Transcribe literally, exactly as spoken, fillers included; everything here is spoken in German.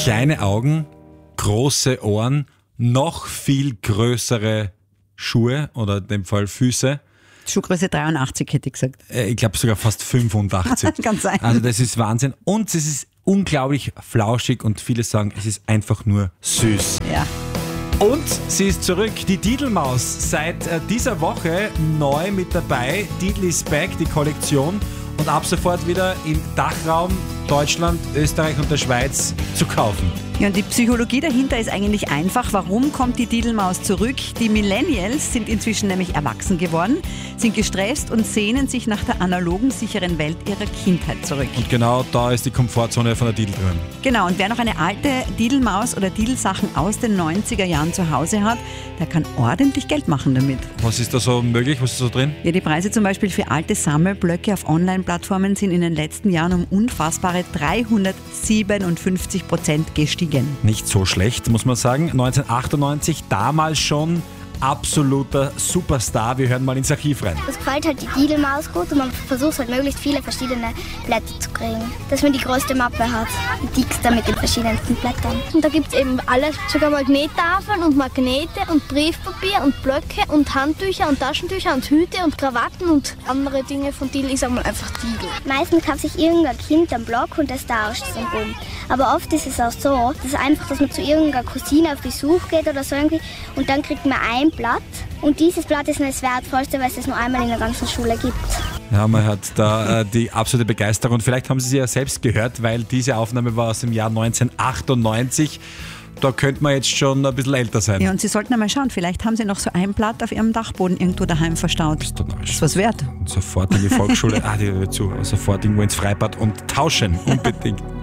Kleine Augen, große Ohren, noch viel größere Schuhe oder in dem Fall Füße. Schuhgröße dreiundachtzig hätte ich gesagt. Äh, Ich glaube sogar fast fünfundachtzig. Kann sein. Also das ist Wahnsinn. Und es ist unglaublich flauschig und viele sagen, es ist einfach nur süß. Ja. Und sie ist zurück, die Didelmaus. Seit äh, dieser Woche neu mit dabei. Didel is back, die Kollektion. Und ab sofort wieder im Dachraum Deutschland, Österreich und der Schweiz zu kaufen. Ja, und die Psychologie dahinter ist eigentlich einfach. Warum kommt die Didelmaus zurück? Die Millennials sind inzwischen nämlich erwachsen geworden, sind gestresst und sehnen sich nach der analogen, sicheren Welt ihrer Kindheit zurück. Und genau da ist die Komfortzone von der Didel drin. Genau, und wer noch eine alte Didelmaus oder Didelsachen aus den neunziger Jahren zu Hause hat, der kann ordentlich Geld machen damit. Was ist da so möglich? Was ist so drin? Ja, die Preise zum Beispiel für alte Sammelblöcke auf Online-Plattformen sind in den letzten Jahren um unfassbare dreihundertsiebenundfünfzig Prozent gestiegen. Nicht so schlecht, muss man sagen. neunzehnhundertachtundneunzig, damals schon absoluter Superstar. Wir hören mal ins Archiv rein. Es gefällt halt die Didelmaus gut und man versucht halt möglichst viele verschiedene Blätter zu kriegen. Dass man die größte Mappe hat, die dickste mit den verschiedensten Blättern. Und da gibt es eben alles, sogar Magnettafeln und Magnete und Briefpapier und Blöcke und Handtücher und Taschentücher und Hüte und Krawatten und andere Dinge von Didel. Ich sag mal einfach Didel. Meistens kauft sich irgendein Kind einen Block und das tauscht es dann bunt. Aber oft ist es auch so, dass einfach, dass man zu irgendeiner Cousine auf Besuch geht oder so irgendwie und dann kriegt man ein Blatt. Und dieses Blatt ist das Wertvollste, weil es das nur einmal in der ganzen Schule gibt. Ja, man hat da äh, die absolute Begeisterung. Und vielleicht haben Sie sie ja selbst gehört, weil diese Aufnahme war aus dem Jahr neunzehnhundertachtundneunzig. Da könnte man jetzt schon ein bisschen älter sein. Ja, und Sie sollten einmal schauen, vielleicht haben Sie noch so ein Blatt auf Ihrem Dachboden irgendwo daheim verstaut. Bist du narrisch? Ist was wert. Und sofort in die Volksschule, ah, die zu, sofort irgendwo ins Freibad und tauschen, unbedingt.